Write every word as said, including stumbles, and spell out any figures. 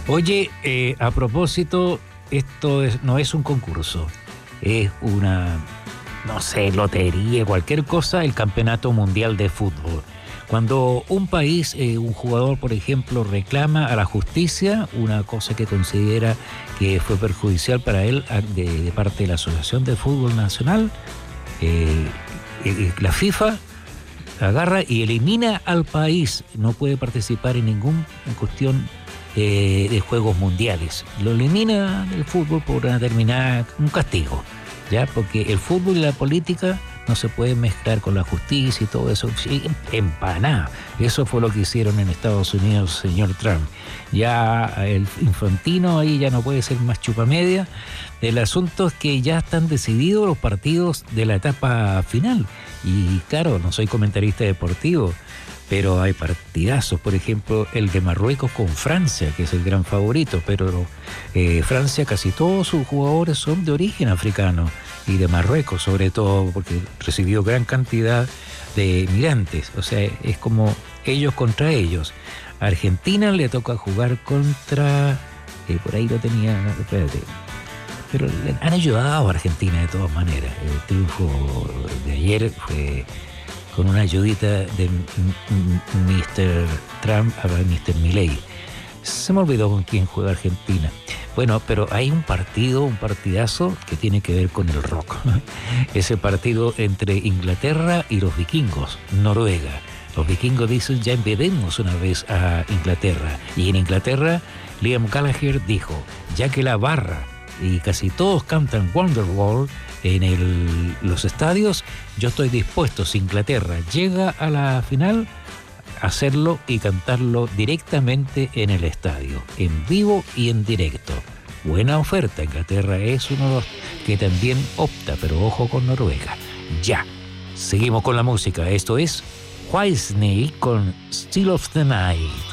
Oye, eh, a propósito, esto es- no es un concurso, es una, no sé, lotería, cualquier cosa, el Campeonato Mundial de Fútbol. Cuando un país, eh, un jugador, por ejemplo, reclama a la justicia una cosa que considera que fue perjudicial para él a- de, de parte de la Asociación de Fútbol Nacional, eh, eh, la FIFA agarra y elimina al país, no puede participar en ninguna cuestión eh, de juegos mundiales. Lo elimina del fútbol por una determinada, un castigo, ¿ya? Porque el fútbol y la política no se pueden mezclar con la justicia y todo eso. Sí, empanada. Eso fue lo que hicieron en Estados Unidos, señor Trump. Ya el infantino ahí ya no puede ser más chupamedia. El asunto es que ya están decididos los partidos de la etapa final. Y claro, no soy comentarista deportivo, pero hay partidazos. Por ejemplo, el de Marruecos con Francia, que es el gran favorito, pero eh, Francia, casi todos sus jugadores son de origen africano, y de Marruecos sobre todo, porque recibió gran cantidad de migrantes. O sea, es como ellos contra ellos. A Argentina le toca jugar contra... eh, por ahí lo tenía... Espérate. Pero le han ayudado a Argentina de todas maneras. El triunfo de ayer fue con una ayudita de mister Trump a mister Milei. Se me olvidó con quién juega Argentina. Bueno, pero hay un partido, un partidazo que tiene que ver con el rock. Ese partido entre Inglaterra y los vikingos, Noruega. Los vikingos dicen, ya enviemos una vez a Inglaterra. Y en Inglaterra, Liam Gallagher dijo, ya que la barra y casi todos cantan Wonderwall en el, los estadios, yo estoy dispuesto, si Inglaterra llega a la final, hacerlo y cantarlo directamente en el estadio, en vivo y en directo. Buena oferta. Inglaterra es uno de los que también opta, pero ojo con Noruega. Ya, seguimos con la música. Esto es Whitesnake con Still of the Night.